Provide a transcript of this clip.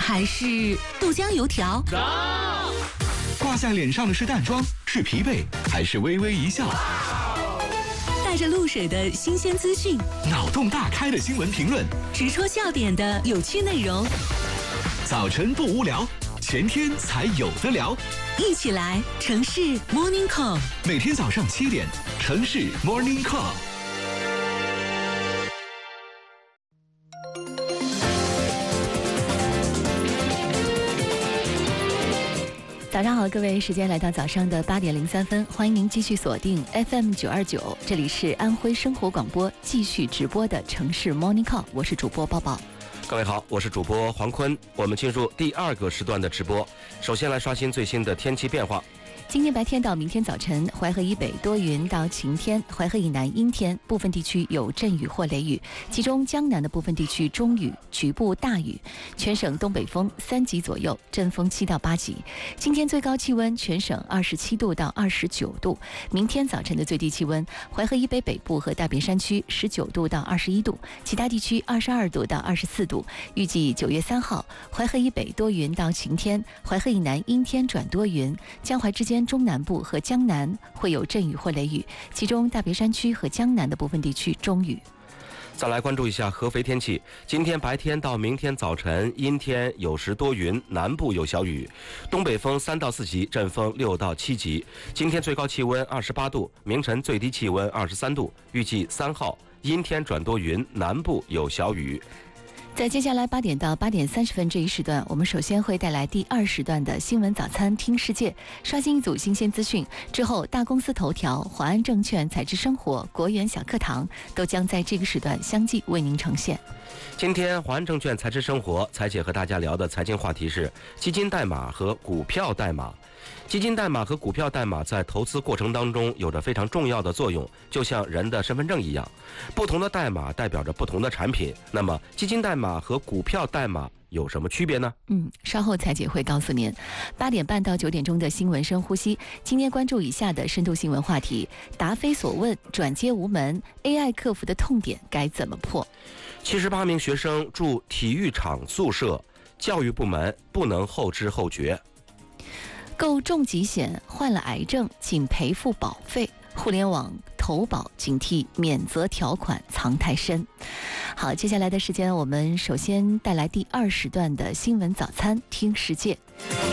还是豆浆油条？ 挂在脸上的是淡妆，是疲惫，还是微微一笑？ 带着露水的新鲜资讯， 脑洞大开的新闻评论， 直戳笑点的有趣内容。 早晨不无聊，前天才有的聊。 一起来城市 Morning Call， 每天早上7点，城市 Morning Call。 早上好，各位，时间来到早上的8点03分，欢迎您继续锁定 FM 929，这里是安徽生活广播继续直播的城市 Morning Call， 我是主播抱抱。 各位好，我是主播黄坤，我们进入第2个时段的直播。首先来刷新最新的天气变化。 今天白天到明天早晨，淮河以北多云到晴天，淮河以南阴天，部分地区有阵雨或雷雨，其中江南的部分地区中雨，局部大雨。全省东北风3级左右，阵风7到8级。今天最高气温全省27度到29度，明天早晨的最低气温，淮河以北北部和大别山区19度到21度，其他地区22度到24度。预计9月3号，淮河以北多云到晴天，淮河以南阴天转多云，江淮之间中南部和江南会有阵雨或雷雨，其中大别山区和江南的部分地区中雨。 再来关注一下合肥天气。今天白天到明天早晨阴天，有时多云，南部有小雨，东北风3到4级，阵风6到7级。今天最高气温28度，明晨最低气温23度。预计3号阴天转多云，南部有小雨。 在接下来8点到8点30分这一时段，我们首先会带来第2时段的新闻早餐听世界，刷新一组新鲜资讯之后，大公司头条、华安证券、财智生活、国元小课堂都将在这个时段相继为您呈现。 今天华安证券财智生活财姐和大家聊的财经话题是基金代码和股票代码。基金代码和股票代码在投资过程当中有着非常重要的作用，就像人的身份证一样，不同的代码代表着不同的产品。那么基金代码和股票代码有什么区别呢？ 稍后财姐会告诉您。8点半到9点钟的新闻深呼吸，今天关注以下的深度新闻话题：答非所问，转接无门 ，AI 客服的痛点该怎么破 ？78名学生住体育场宿舍，教育部门不能后知后觉。 购重疾险患了癌症仅赔付保费，互联网投保警惕免责条款藏太深。好，接下来的时间我们首先带来第2时段的新闻早餐听世界。